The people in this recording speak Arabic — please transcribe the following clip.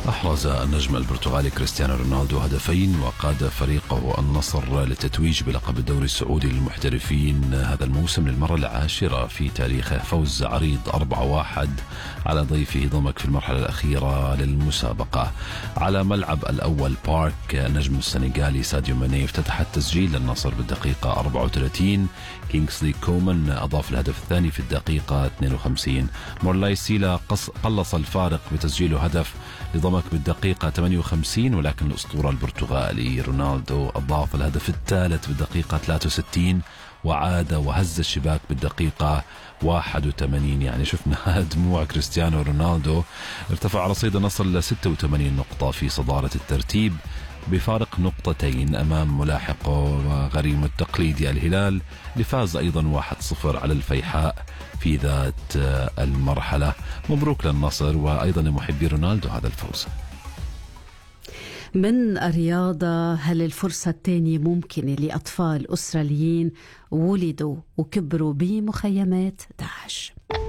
أحرز النجم البرتغالي كريستيانو رونالدو هدفين وقاد فريقه النصر للتتويج بلقب الدوري السعودي للمحترفين هذا الموسم للمرة العاشرة في تاريخه. فوز عريض 4-1 على ضيفه ضمك في المرحلة الأخيرة للمسابقة. على ملعب الأول بارك النجم السنغالي ساديو ماني افتتح التسجيل للنصر بالدقيقة 34. كينغسلي كومان أضاف الهدف الثاني في الدقيقة 52. مولاي سيلا قلص الفارق بتسجيل هدف لضمك بالدقيقة 58. ولكن الأسطورة البرتغالي رونالدو أضاف الهدف الثالث بالدقيقة 63 وعاد وهز الشباك بالدقيقة 81. يعني شفنا دموع كريستيانو رونالدو. ارتفع رصيد النصر ل 86 نقطة في صدارة الترتيب بفارق نقطتين أمام ملاحقه وغريمه التقليدي الهلال اللي فاز أيضا 1-0 على الفيحاء في ذات المرحلة. مبروك للنصر وأيضا لمحبي رونالدو هذا الفوز. من الرياضة، هل الفرصة الثانية ممكنة لأطفال أستراليين ولدوا وكبروا بمخيمات داعش؟